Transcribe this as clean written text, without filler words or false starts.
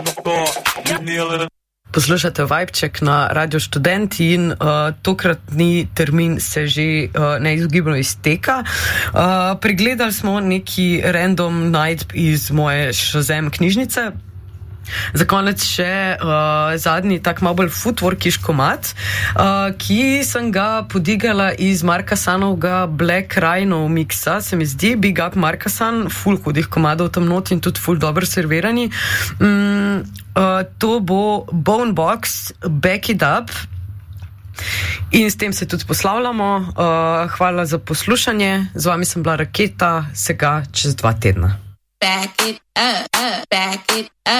Poslušate Vibček na Radio Študent in tokratni termin se že neizogibno izteka. Pregledali smo neki random najdb iz moje Shazam knjižnice. Za konec še zadnji tak malo bolj footworkiš komad, ki sem ga podigala iz Markasanovega Black Rhino mixa, se mi zdi, Big Up Markasan, ful hudih komadov tam not in tudi ful dobro servirani. To bo Bonebox Back It Up in s tem se tudi poslavljamo. Hvala za poslušanje, z vami sem bila Raketa, se ga čez 2 tedna. Back it up, back it up.